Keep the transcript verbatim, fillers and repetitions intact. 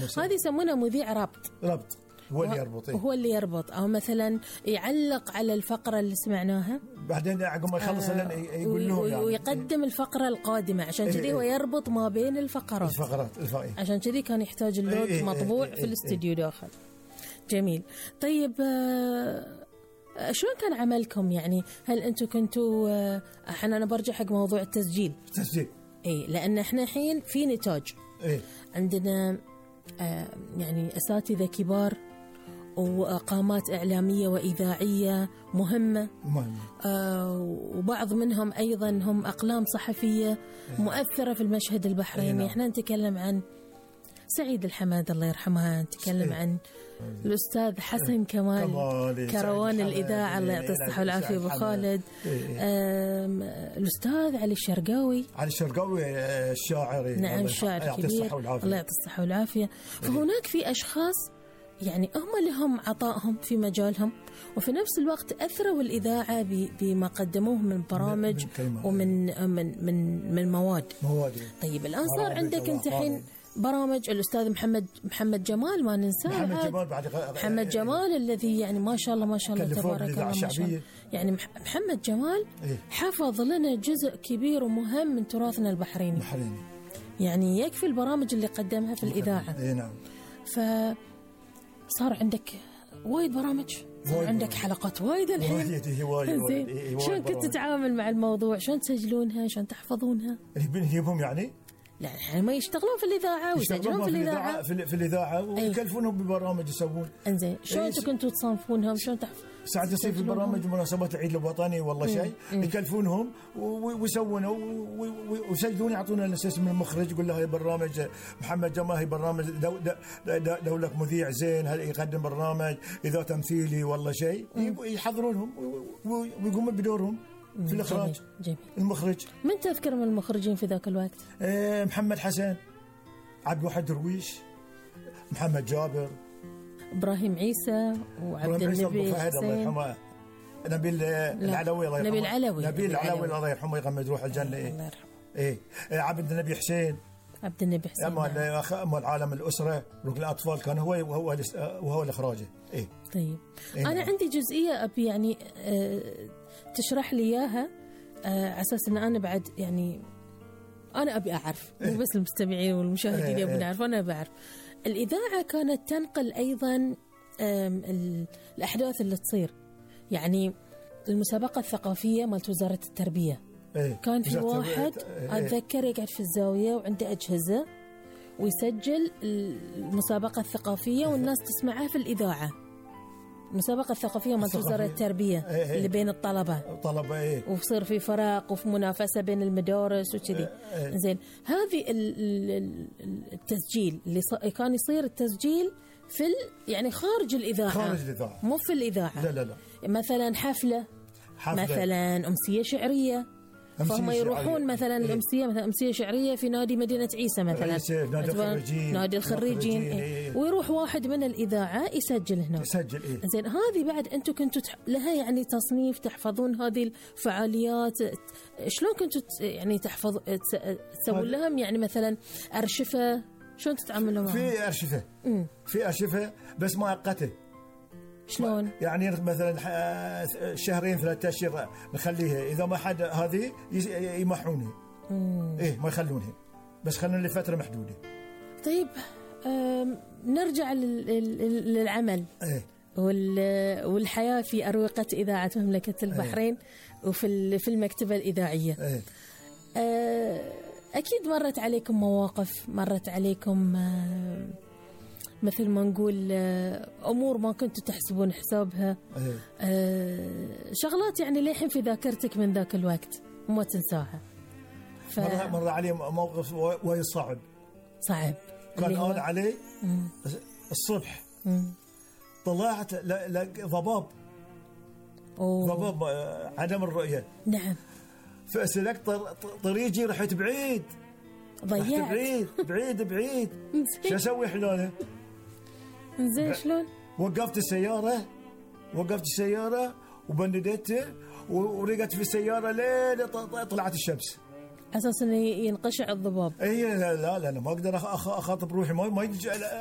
هذه يسمونها مذيع ربط. ربط هو اللي يربط. إيه؟ هو اللي يربط، أو مثلا يعلق على الفقرة اللي سمعناها بعدين عقب ما يخلص آه يقول لهم يعني ويقدم الفقرة القادمة، عشان كذي إيه هو يربط ما بين الفقرات. الفقرات الفقرات. عشان كذي كان يحتاج اللوج إيه مطبوع إيه في الاستديو داخل. جميل. طيب آه شلون كان عملكم؟ يعني هل أنتم كنتوا آه احنا أنا برجع حق موضوع التسجيل. تسجيل. إيه، لأن احنا الحين في نتاج. إيه. عندنا آه يعني أساتذة كبار وقامات إعلامية وإذاعية مهمة، مهمة. آه وبعض منهم أيضا هم أقلام صحفية مؤثرة في المشهد البحريني. احنا نتكلم عن سعيد الحماد الله يرحمها، نتكلم عن الأستاذ حسن كمال كروان الإذاعة الله يعطيه الصحة والعافية أبو خالد، الأستاذ علي الشرقاوي. علي الشرقاوي الشاعر، نعم شاعر كبير الله يعطيه الصحة والعافية. فهناك في أشخاص يعني هم لهم عطائهم في مجالهم، وفي نفس الوقت أثروا الإذاعة بما قدموه من برامج ومن من من من مواد. مواد. طيب الآن صار عندك أنت حين برامج الأستاذ محمد محمد جمال ما ننساه. محمد جمال بعد محمد جمال الذي يعني ما شاء الله ما شاء الله تبارك الله ما شاء الله. يعني محمد جمال إيه؟ حفظ لنا جزء كبير ومهم من تراثنا البحريني. بحريني. يعني يكفي البرامج اللي قدمها في الإذاعة. إيه نعم. فصار عندك وايد برامج، صار عندك حلقات وايد الحين. زين. شلون كنت تتعامل مع الموضوع؟ شلون تسجلونها؟ شلون تحفظونها؟ نجيبهم يعني لا يعني ما يشتغلون في الإذاعة ويسجلون في الإذاعة في, في الإذاعة ويكلفونهم ببرامج يسوون. إنزين شلون أنتوا كنتوا تصنفونهم؟ شلون تحف ساعات يصير في برامج مناسبات العيد الوطني والله شيء يكلفونهم ويسوونه ويسجلون يعطونا اساس من المخرج يقول له هاي برنامج محمد جمال، هاي برنامج دو دو دولة مذيع زين، هل يقدم برنامج إذا تمثيلي والله شيء، يحضرونهم ويقومون بدورهم في الإخراج. جميل. جميل. المخرج من تذكر من المخرجين في ذاك الوقت؟ إيه محمد حسن، عبد الواحد درويش، محمد جابر، إبراهيم عيسى وعبد النبي حسين، الله يرحمه، نبيل العلوي الله يرحمه، نبيل العلوي نبيل العلوي الله يرحمه يغمد روح الجنة. إيه الله يرحمه. إيه عبد النبي حسين، عبد النبي حسين أما أما العالم الأسرة ركن الأطفال كان هو وهو وهو الإخراجه. إيه طيب. إيه أنا عندي جزئية أبي يعني أه تشرح لي إياها أه على أساس إن أنا بعد يعني أنا أبي أعرف، مو بس المستمعين والمشاهدين يبون يعرفوا، أنا بعرف. الإذاعة كانت تنقل أيضا الأحداث اللي تصير، يعني المسابقة الثقافية مالت وزارة التربية. إيه؟ كان في واحد إيه؟ أتذكر يقعد في الزاوية وعنده أجهزة ويسجل المسابقة الثقافية والناس تسمعها في الإذاعة. المسابقة الثقافية مالت وزارة التربية إيه؟ اللي بين الطلبة الطلبة إيه؟ وصير في فرق وفي منافسة بين المدارس وكذي. إيه؟ زين هذه التسجيل اللي كان يصير التسجيل في يعني خارج الإذاعة، خارج الإذاعة مو في الإذاعة. لا لا لا. مثلا حفلة, حفلة. مثلا أمسية شعرية، فهم يروحون مثلا إيه؟ الأمسية مثلا أمسية شعرية في نادي مدينة عيسى مثلا، نادي الخريجين، نادي الخريجين إيه؟ إيه؟ ويروح واحد من الإذاعة يسجل هنا، يسجل إيه؟ زين هذه بعد أنتوا كنتوا تح... لها يعني تصنيف، تحفظون هذه الفعاليات، شلون كنتوا يعني تحفظ تسوون لهم يعني مثلا أرشفة، شلون تتعاملوا معهم؟ في أرشفة م. في أرشفة بس مؤقتة. شلون؟ يعني مثلا شهرين ثلاثة أشهر نخليها، إذا ما حد هذه يمحونها إيه ما يخلونها، بس خلونا لفترة محدودة. طيب نرجع للعمل إيه؟ والحياة في أروقة إذاعة مملكة البحرين إيه؟ وفي في المكتبة الإذاعية إيه؟ أكيد مرت عليكم مواقف، مرت عليكم مثل ما نقول أمور ما كنتوا تحسبون حسابها. أيه. أه شغلات يعني للحين في ذاكرتك من ذاك الوقت وما تنساها. ف... مر, مر علي موقف وايد صعب صعب كان أنا علي مم. الصبح مم. طلعت ضباب ضباب عدم الرؤية. نعم. فسلكت طريقي رحت بعيد، ضيعت بعيد بعيد بعيد شو أسوي حلوله؟ زين شلون؟ وقفت السيارة وقفت السيارة وبندته ورقت في السيارة لين طلعت الشمس، أساسا ينقشع الضباب. اي لا لا لا ما اقدر اخاطب روحي، ما ما يجي